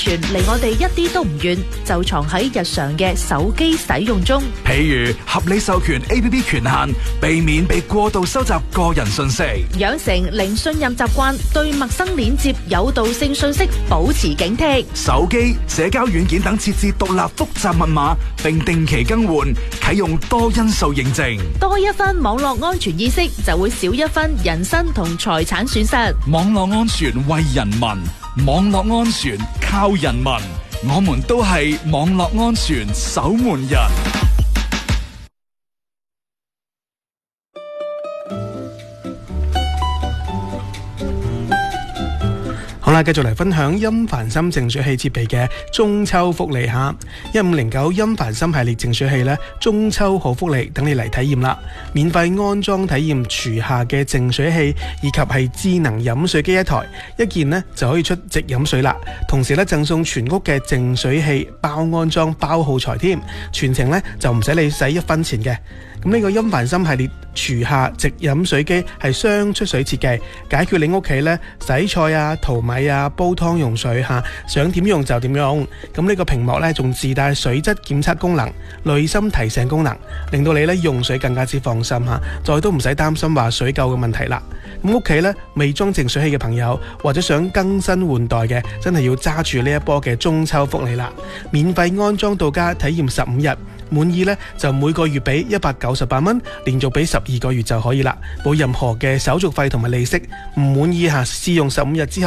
全離我哋一啲都唔遠，就藏喺日常嘅手機使用中。 譬如合理授權 APP 權限，避免被過度收集個人信息； 養成零信任習慣，對陌生鏈接、誘導性信息保持警惕。 手機、社交軟件等設置獨立複雜密碼，並定期更換，啟用多因素認證。 多一分網絡安全意識，就會少一分人身同財產損失。 網絡安全為人民，網絡安全靠人民，我們都係網絡安全守門人。 好啦，繼續嚟分享音凡心淨水器設備嘅中秋福利吓，1509音凡心系列淨水器呢，中秋好福利，等你嚟體驗啦！免費安裝體驗廚下嘅淨水器，以及係智能飲水機一台，一件呢就可以出直飲水啦。同時呢，贈送全屋嘅淨水器包安裝包耗材添，全程呢就唔使你使一分錢嘅。咁呢個音凡心系列廚下直飲水機係雙出水設計，解決你屋企呢洗菜啊、淘米啊、煲湯用水吓，想點用就點用。咁呢個屏幕呢仲自帶水質檢測功能、濾芯提醒功能，令到你呢用水更加之放心吓，再都唔使擔心話水垢嘅問題啦。咁屋企呢未裝淨水器嘅朋友，或者想更新換代嘅，真係要揸住呢一波嘅中秋福利啦！免費安裝到家，體驗15日。滿意呢就每個月俾198蚊，連續俾12個月就可以啦，冇任何嘅手續費同埋利息。唔滿意試用15日之後